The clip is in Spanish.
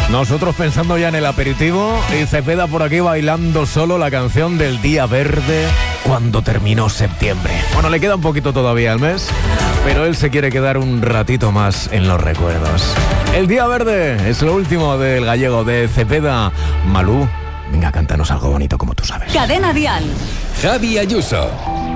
Nosotros pensando ya en el aperitivo y Cepeda por aquí bailando solo la canción del Día Verde cuando terminó septiembre. Bueno, le queda un poquito todavía al mes, pero él se quiere quedar un ratito más en los recuerdos. El Día Verde es lo último del gallego de Cepeda. Malú, venga, cántanos algo bonito como tú sabes. Cadena Dial. Javi Ayuso.